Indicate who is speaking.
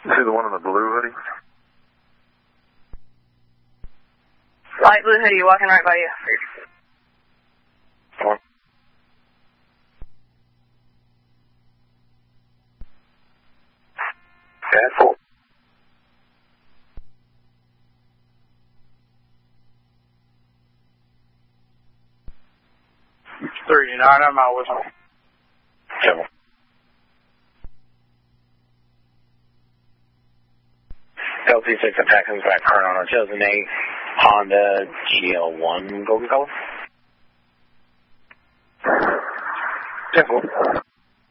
Speaker 1: You see the one in the blue hoodie?
Speaker 2: Light blue hoodie, walking right by you.
Speaker 1: What? Careful.
Speaker 3: I'm out with him.
Speaker 1: Careful. LT6 attack comes back current on our chosen 8 Honda GL1 golden color. Careful.